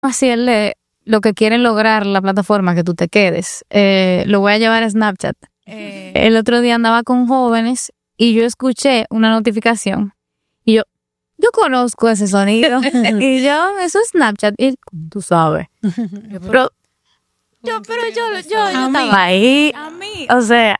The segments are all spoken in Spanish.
Así lo que quieren lograr la plataforma, que tú te quedes. Lo voy a llevar a Snapchat. El otro día andaba con jóvenes y yo escuché una notificación y yo conozco ese sonido. Y yo, eso es Snapchat. Y tú sabes. Pero yo estaba ahí. A mí. O sea,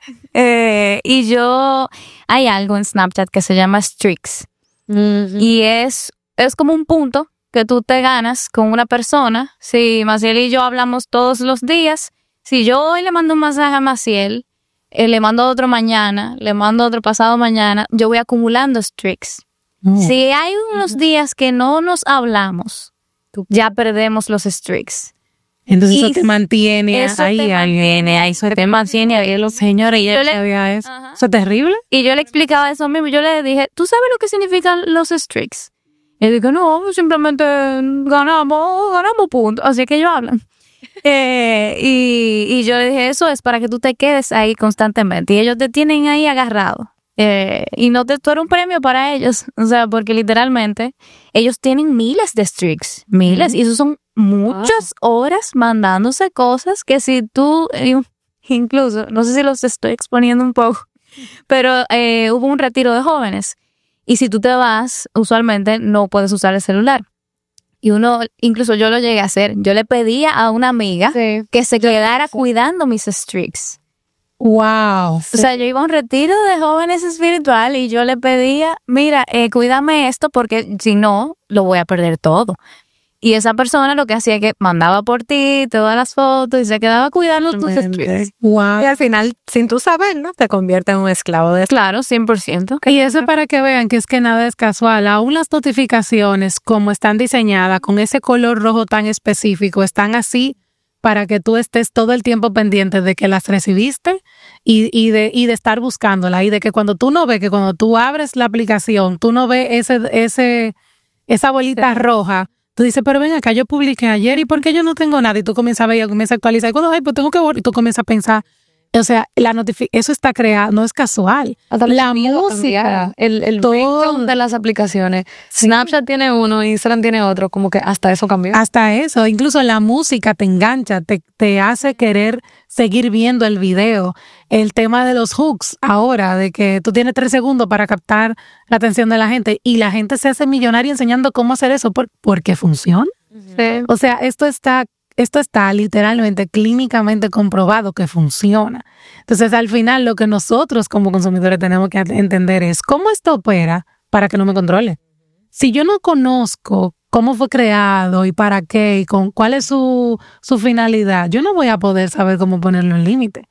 hay algo en Snapchat que se llama Streaks. Y es como un punto que tú te ganas con una persona. Si Maciel y yo hablamos todos los días, si yo hoy le mando un mensaje a Maciel, le mando otro mañana, le mando otro pasado mañana, yo voy acumulando streaks. Si hay unos días que no nos hablamos, ya perdemos los streaks. Entonces eso te mantiene eso ahí, eso te mantiene ahí, los señores. Y yo sabía eso. Eso es terrible. Y yo le explicaba eso mismo. Yo le dije, ¿tú sabes lo que significan los streaks? Y él dijo, no, simplemente ganamos puntos. Así que ellos hablan. Y yo le dije, eso es para que tú te quedes ahí constantemente. Y ellos te tienen ahí agarrado. Y tú eres un premio para ellos. O sea, porque literalmente ellos tienen miles de streaks. Miles. Y eso son muchas horas mandándose cosas que si tú, incluso, no sé si los estoy exponiendo un poco, pero hubo un retiro de jóvenes. Y si tú te vas, usualmente no puedes usar el celular. Y incluso yo lo llegué a hacer. Yo le pedía a una amiga que se quedara cuidando mis streaks. Wow. O sea, yo iba a un retiro de jóvenes espiritual y yo le pedía, mira, cuídame esto porque si no, lo voy a perder todo. Y esa persona lo que hacía es que mandaba por ti todas las fotos y se quedaba cuidando tus streaks. Wow. Y al final, sin tú saberlo, te convierte en un esclavo de... Claro, 100%. Y eso es para que vean que es que nada es casual. Aún las notificaciones, como están diseñadas, con ese color rojo tan específico, están así para que tú estés todo el tiempo pendiente de que las recibiste y de estar buscándola. Y de que cuando tú no ves, que cuando tú abres la aplicación, tú no ves esa bolita roja. Tú dices, pero ven acá, yo publiqué ayer y ¿por qué yo no tengo nada? Y tú comienzas a ver, comienzas a actualizar. Y cuando, pues tengo que borrar. Y tú comienzas a pensar, o sea, eso está creado, no es casual. Hasta la música, el ringtone de las aplicaciones. Snapchat tiene uno, Instagram tiene otro, como que hasta eso cambió. Hasta eso, incluso la música te engancha, te hace querer seguir viendo el video. El tema de los hooks ahora, de que tú tienes 3 segundos para captar la atención de la gente y la gente se hace millonaria enseñando cómo hacer eso porque funciona. Sí. O sea, esto está literalmente clínicamente comprobado que funciona. Entonces, al final, lo que nosotros como consumidores tenemos que entender es cómo esto opera para que no me controle. Si yo no conozco cómo fue creado y para qué y con cuál es su finalidad, yo no voy a poder saber cómo ponerlo en límite.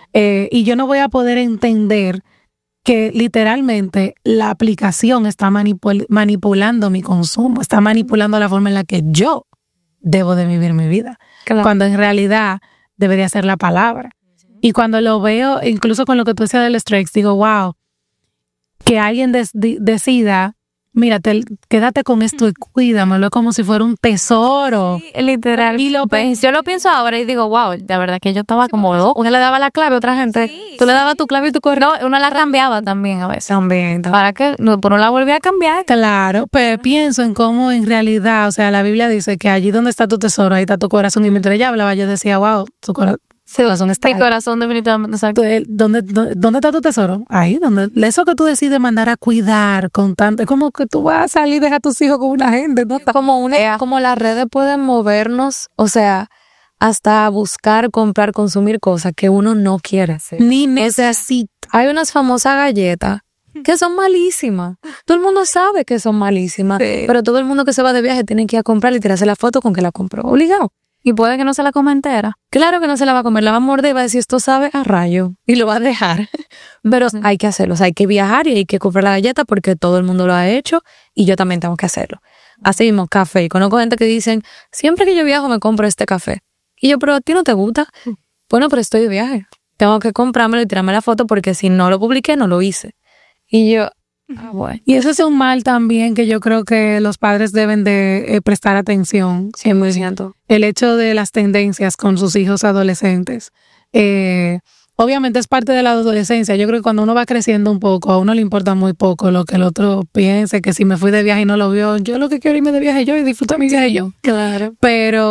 Y yo no voy a poder entender que literalmente la aplicación está manipulando mi consumo, está manipulando la forma en la que yo debo de vivir mi vida. Claro. Cuando en realidad debería ser la palabra. Y cuando lo veo, incluso con lo que tú decías del Streaks, digo, wow, que alguien decida, mira, quédate con esto y cuídamelo como si fuera un tesoro. Sí, literal. Y yo lo pienso ahora y digo, wow, la verdad que yo estaba como loco. Uno le daba la clave a otra gente. Sí, tú le dabas tu clave y tu correo. Uno la cambiaba también a veces. También. Para que no la volvía a cambiar. Claro, pero pienso en cómo en realidad, o sea, la Biblia dice que allí donde está tu tesoro, ahí está tu corazón. Y mientras ella hablaba, yo decía, wow, tu corazón está ahí. Mi corazón definitivamente, exacto. ¿Dónde está tu tesoro? Ahí, eso que tú decides mandar a cuidar con tanto, es como que tú vas a salir y dejar a tus hijos con una gente, ¿no? Como las redes pueden movernos, o sea, hasta buscar, comprar, consumir cosas que uno no quiere hacer. Ni necesita. Hay unas famosas galletas que son malísimas. Todo el mundo sabe que son malísimas, sí. Pero todo el mundo que se va de viaje tiene que ir a comprar y tirarse la foto con que la compró. Obligado. Y puede que no se la coma entera. Claro que no se la va a comer, la va a morder y va a decir, esto sabe a rayo. Y lo va a dejar. Pero hay que hacerlo, o sea, hay que viajar y hay que comprar la galleta porque todo el mundo lo ha hecho y yo también tengo que hacerlo. Así mismo, café. Y conozco gente que dicen, siempre que yo viajo me compro este café. Y yo, pero ¿a ti no te gusta? Bueno, pero estoy de viaje. Tengo que comprármelo y tirarme la foto porque si no lo publiqué, no lo hice. Y yo... bueno. Y eso es un mal también que yo creo que los padres deben de prestar atención. 100%. El hecho de las tendencias con sus hijos adolescentes. obviamente es parte de la adolescencia. Yo creo que cuando uno va creciendo un poco, a uno le importa muy poco lo que el otro piense, que si me fui de viaje y no lo vio, yo lo que quiero es irme de viaje yo y disfrutar mi viaje yo. Claro. Pero